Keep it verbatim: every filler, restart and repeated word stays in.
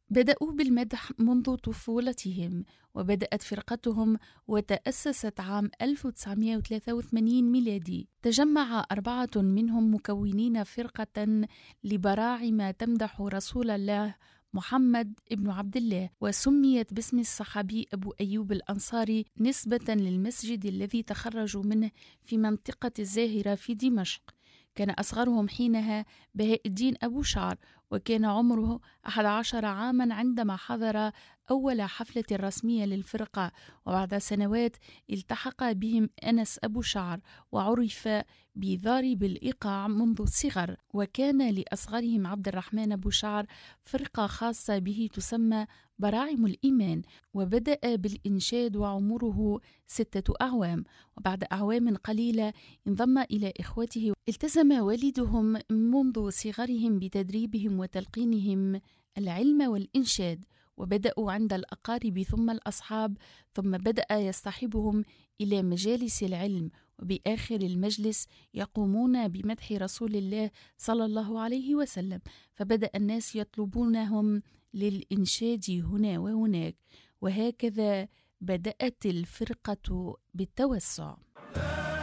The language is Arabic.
بدأوا بالمدح منذ طفولتهم، وبدأت فرقتهم وتأسست عام ألف وتسعمائة وثلاثة وثمانين ميلادي. تجمع أربعة منهم مكونين فرقة لبراعم تمدح رسول الله محمد ابن عبد الله، وسميت باسم الصحابي أبو أيوب الأنصاري نسبة للمسجد الذي تخرجوا منه في منطقة الزاهرة في دمشق. كان أصغرهم حينها بهاء الدين أبو شعر، وكان عمره أحد عشر عاما عندما حضر أول حفلة رسمية للفرقة، وبعد سنوات التحق بهم أنس أبو شعر وعرف بضارب الإيقاع منذ الصغر. وكان لأصغرهم عبد الرحمن أبو شعر فرقة خاصة به تسمى براعم الإيمان، وبدأ بالإنشاد وعمره ستة أعوام، وبعد أعوام قليلة انضم إلى إخوته. التزم والدهم منذ صغرهم بتدريبهم وتلقينهم العلم والإنشاد، وبدأوا عند الأقارب ثم الأصحاب، ثم بدأ يصطحبهم إلى مجالس العلم، وبآخر المجلس يقومون بمدح رسول الله صلى الله عليه وسلم، فبدأ الناس يطلبونهم للإنشاد هنا وهناك، وهكذا بدأت الفرقة بالتوسع.